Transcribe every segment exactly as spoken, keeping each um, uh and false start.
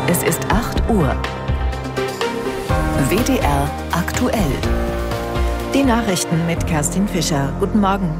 Es ist acht Uhr. W D R aktuell. Die Nachrichten mit Kerstin Fischer. Guten Morgen.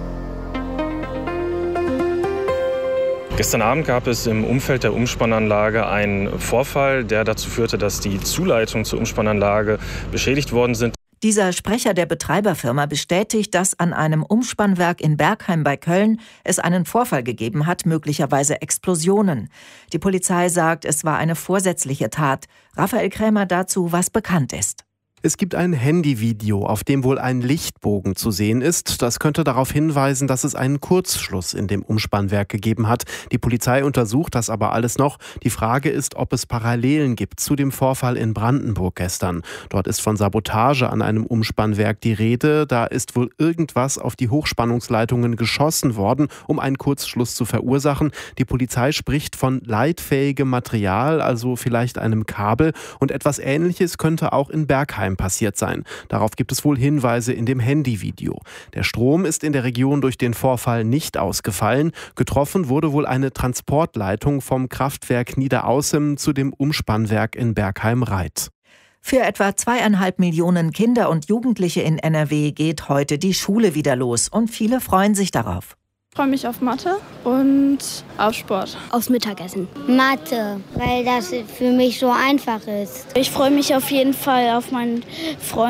Gestern Abend gab es im Umfeld der Umspannanlage einen Vorfall, der dazu führte, dass die Zuleitungen zur Umspannanlage beschädigt worden sind. Dieser Sprecher der Betreiberfirma bestätigt, dass an einem Umspannwerk in Bergheim bei Köln es einen Vorfall gegeben hat, möglicherweise Explosionen. Die Polizei sagt, es war eine vorsätzliche Tat. Raphael Krämer dazu, was bekannt ist. Es gibt ein Handyvideo, auf dem wohl ein Lichtbogen zu sehen ist. Das könnte darauf hinweisen, dass es einen Kurzschluss in dem Umspannwerk gegeben hat. Die Polizei untersucht das aber alles noch. Die Frage ist, ob es Parallelen gibt zu dem Vorfall in Brandenburg gestern. Dort ist von Sabotage an einem Umspannwerk die Rede. Da ist wohl irgendwas auf die Hochspannungsleitungen geschossen worden, um einen Kurzschluss zu verursachen. Die Polizei spricht von leitfähigem Material, also vielleicht einem Kabel. Und etwas Ähnliches könnte auch in Bergheim passiert sein. Darauf gibt es wohl Hinweise in dem Handyvideo. Der Strom ist in der Region durch den Vorfall nicht ausgefallen. Getroffen wurde wohl eine Transportleitung vom Kraftwerk Niederaußem zu dem Umspannwerk in Bergheim-Reit. Für etwa zweieinhalb Millionen Kinder und Jugendliche in N R W geht heute die Schule wieder los und viele freuen sich darauf. Ich freue mich auf Mathe und auf Sport. Aufs Mittagessen. Mathe, weil das für mich so einfach ist. Ich freue mich auf jeden Fall auf meinen Freund.